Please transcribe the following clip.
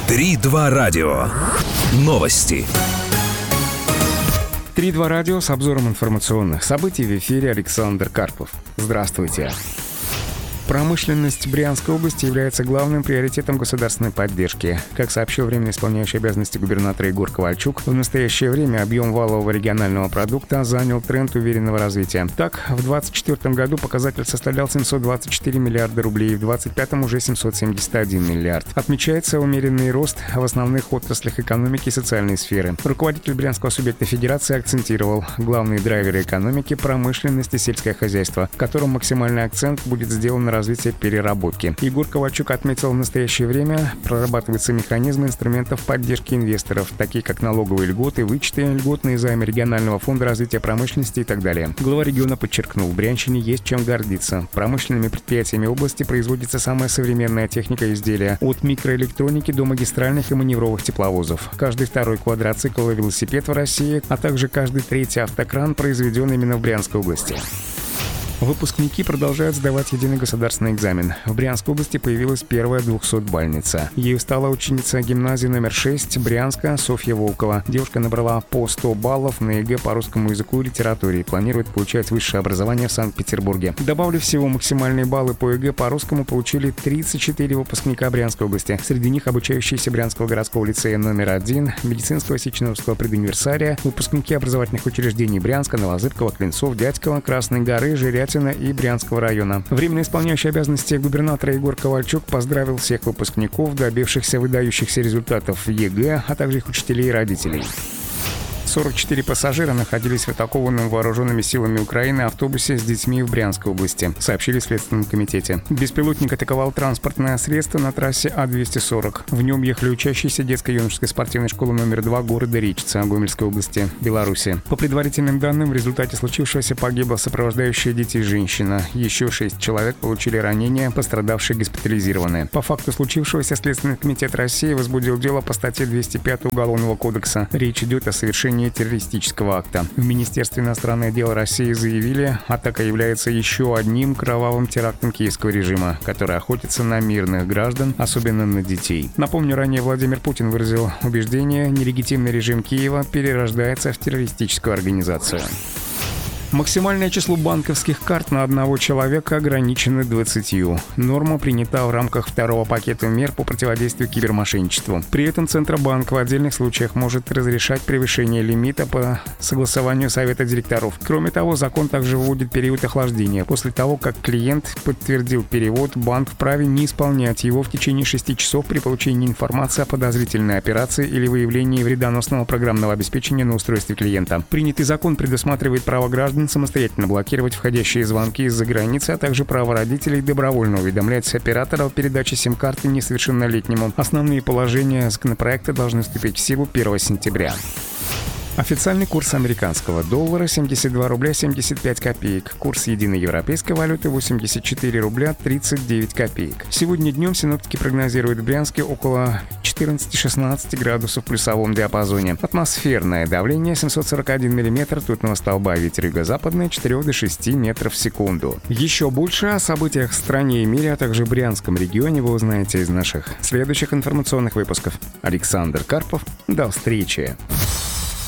3-2 радио. Новости. 3-2 радио с обзором информационных событий в эфире Александр Карпов. Здравствуйте. Промышленность Брянской области является главным приоритетом государственной поддержки. Как сообщил временно исполняющий обязанности губернатора Егор Ковальчук, в настоящее время объем валового регионального продукта занял тренд уверенного развития. Так, в 2024 году показатель составлял 724 миллиарда рублей, в 2025 уже 771 миллиард. Отмечается умеренный рост в основных отраслях экономики и социальной сферы. Руководитель брянского субъекта федерации акцентировал: главные драйверы экономики – промышленность и сельское хозяйство, в котором максимальный акцент будет сделан на развитие переработки. Егор Ковальчук отметил, в настоящее время прорабатываются механизмы инструментов поддержки инвесторов, такие как налоговые льготы, вычеты, льготные займы регионального фонда развития промышленности и так далее. Глава региона подчеркнул, в Брянщине есть чем гордиться. Промышленными предприятиями области производится самая современная техника и изделия, от микроэлектроники до магистральных и маневровых тепловозов. Каждый второй квадроцикл и велосипед в России, а также каждый третий автокран произведен именно в Брянской области. Выпускники продолжают сдавать единый государственный экзамен. В Брянской области появилась первая 200-бальница. Ею стала ученица гимназии номер 6 Брянска Софья Волкова. Девушка набрала по 100 баллов на ЕГЭ по русскому языку и литературе и планирует получать высшее образование в Санкт-Петербурге. Добавлю, всего максимальные баллы по ЕГЭ по русскому получили 34 выпускника Брянской области. Среди них обучающиеся Брянского городского лицея номер 1, медицинского Сеченовского предуниверсария, выпускники образовательных учреждений Брянска, Новозыбкова, Клинцов, Дятьково, Красной горы, Жирятина и Брянского района. Временно исполняющий обязанности губернатора Егор Ковальчук поздравил всех выпускников, добившихся выдающихся результатов в ЕГЭ, а также их учителей и родителей. 44 пассажира находились в атакованном вооруженными силами Украины автобусе с детьми в Брянской области, сообщили в Следственном комитете. Беспилотник атаковал транспортное средство на трассе А-240. В нем ехали учащиеся детско-юношеской спортивной школы номер 2 города Речица Гомельской области, Беларуси. По предварительным данным, в результате случившегося погибла сопровождающая детей женщина. Еще 6 человек получили ранения, пострадавшие госпитализированы. По факту случившегося Следственный комитет России возбудил дело по статье 205 Уголовного кодекса. Речь идет о совершении террористического акта. В Министерстве иностранных дел России заявили, атака является еще одним кровавым терактом киевского режима, который охотится на мирных граждан, особенно на детей. Напомню, ранее Владимир Путин выразил убеждение, нелегитимный режим Киева перерождается в террористическую организацию. Максимальное число банковских карт на одного человека ограничено 20. Норма принята в рамках второго пакета мер по противодействию кибермошенничеству. При этом Центробанк в отдельных случаях может разрешать превышение лимита по согласованию Совета директоров. Кроме того, закон также вводит период охлаждения. После того, как клиент подтвердил перевод, банк вправе не исполнять его в течение 6 часов при получении информации о подозрительной операции или выявлении вредоносного программного обеспечения на устройстве клиента. Принятый закон предусматривает право граждан самостоятельно блокировать входящие звонки из-за границы, а также право родителей добровольно уведомлять оператора о передаче сим-карты несовершеннолетнему. Основные положения законопроекта должны вступить в силу 1 сентября. Официальный курс американского доллара 72 рубля 75 копеек. Курс единой европейской валюты 84 рубля 39 копеек. Сегодня днем синоптики прогнозируют в Брянске около 14-16 градусов в плюсовом диапазоне. Атмосферное давление 741 мм ртутного столба, ветер юго-западный 4 до 6 метров в секунду. Еще больше о событиях в стране и мире, а также в Брянском регионе вы узнаете из наших следующих информационных выпусков. Александр Карпов. До встречи.